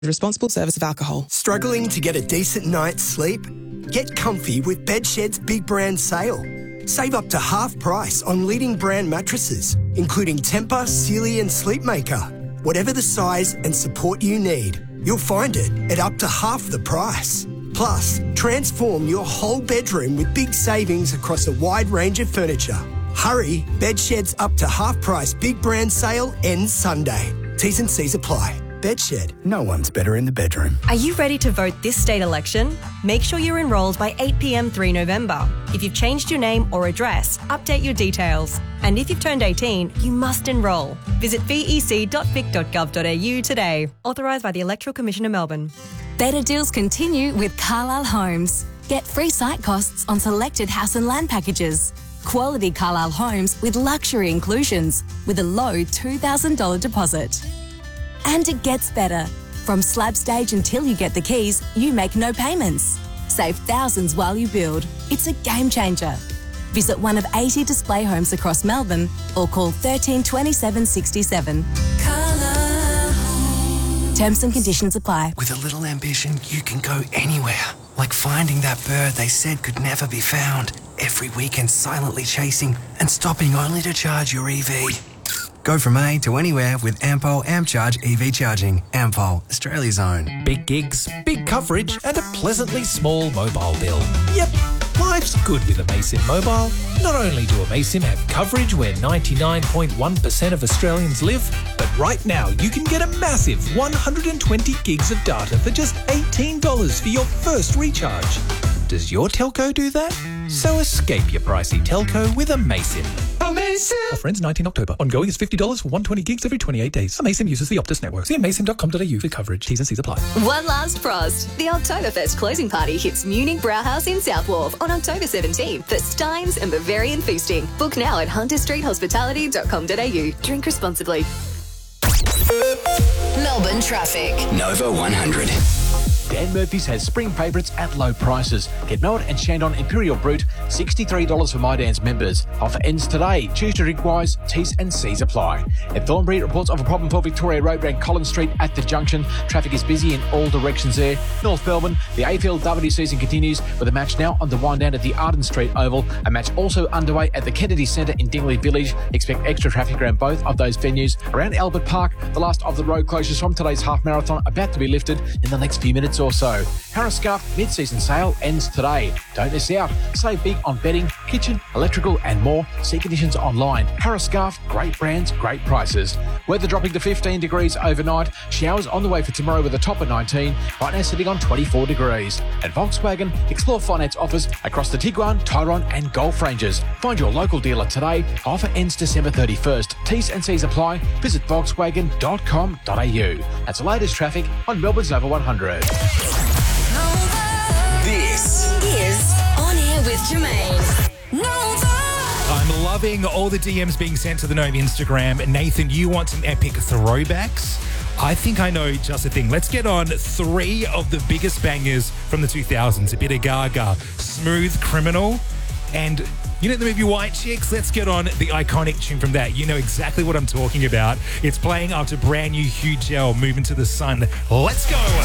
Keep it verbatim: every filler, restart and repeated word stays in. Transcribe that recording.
Responsible service of alcohol. Struggling to get a decent night's sleep? Get comfy with Bedshed's big brand sale. Save up to half price on leading brand mattresses, including Tempur, Sealy and Sleepmaker. Whatever the size and support you need, you'll find it at up to half the price. Plus, transform your whole bedroom with big savings across a wide range of furniture. Hurry, Bedshed's up to half price big brand sale ends Sunday. T's and C's apply. Bedshed, no one's better in the bedroom. Are you ready to vote this state election? Make sure you're enrolled by eight p m three November. If you've changed your name or address, update your details. And if you've turned eighteen, you must enrol. Visit v e c dot vic dot gov dot a u today. Authorised by the Electoral Commission of Melbourne. Better deals continue with Carlisle Homes. Get free site costs on selected house and land packages. Quality Carlisle Homes with luxury inclusions with a low two thousand dollars deposit. And it gets better. From slab stage until you get the keys, you make no payments. Save thousands while you build. It's a game changer. Visit one of eighty display homes across Melbourne or call thirteen twenty-seven sixty-seven. Terms and conditions apply. With a little ambition, you can go anywhere. Like finding that bird they said could never be found. Every weekend silently chasing and stopping only to charge your E V. Go from A to anywhere with Ampol AmpCharge E V charging. Ampol, Australia's own. Big gigs, big coverage and a pleasantly small mobile bill. Yep, life's good with Amaysim Mobile. Not only do Amaysim have coverage where ninety-nine point one percent of Australians live, but right now you can get a massive one hundred twenty gigs of data for just eighteen dollars for your first recharge. Does your telco do that? So escape your pricey telco with Amaysim. Amaysim! Offer ends nineteenth October. Ongoing is fifty dollars for one hundred twenty gigs every twenty-eight days. Amaysim uses the Optus network. See amaysim dot com dot a u for coverage. T's and C's apply. One last frost. The Oktoberfest closing party hits Munich Brauhaus in South Wharf on October seventeenth for Steins and Bavarian feasting. Book now at hunter street hospitality dot com dot a u. Drink responsibly. Melbourne traffic. Nova one hundred. Dan Murphy's has spring favourites at low prices. Get Melbourne and Shandon Imperial Brute, sixty-three dollars for My Dan's members. Offer ends today. Choose to drink-wise. T's and C's apply. At Thornbury, reports of a problem for Victoria Road around Collins Street at the junction. Traffic is busy in all directions there. North Melbourne, the A F L W season continues with a match now on the wind down at the Arden Street Oval. A match also underway at the Kennedy Centre in Dingley Village. Expect extra traffic around both of those venues. Around Albert Park, the last of the road closures from today's half marathon about to be lifted in the next few minutes or so. Harris Scarf mid-season sale ends today. Don't miss out. Save big on bedding, kitchen, electrical and more. See conditions online. Harris Scarf, great brands, great prices. Weather dropping to fifteen degrees overnight. Showers on the way for tomorrow with a top of nineteen. Right now sitting on twenty-four degrees. At Volkswagen, explore finance offers across the Tiguan, Tyrone and Golf ranges. Find your local dealer today. Offer ends December thirty-first. T's and C's apply. Visit volkswagen dot com dot a u. That's the latest traffic on Melbourne's Nova one hundred. This is On Air with Jermaine. I'm loving all the D Ms being sent to the Nova Instagram. Nathan, you want some epic throwbacks? I think I know just the thing. Let's get on three of the biggest bangers from the two thousands. A bit of Gaga, Smooth Criminal, and you know the movie White Chicks? Let's get on the iconic tune from that. You know exactly what I'm talking about. It's playing after brand new Hugh Gel, Moving to the Sun. Let's go.